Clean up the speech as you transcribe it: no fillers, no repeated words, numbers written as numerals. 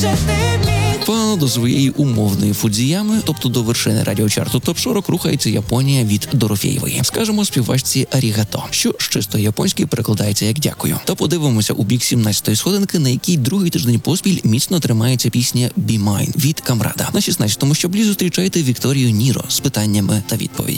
До своєї умовної Фудзіями, тобто до вершини радіочарту Топ-40, рухається Японія від Дорофєєвої. Скажемо співачці арігато, що з чисто японської перекладається як «дякую». Та подивимося у бік 17-ї сходинки, на якій другий тиждень поспіль міцно тримається пісня «Be Mine» від Камрада. На 16-му щаблі зустрічаєте Вікторію Ніро з питаннями та відповідями.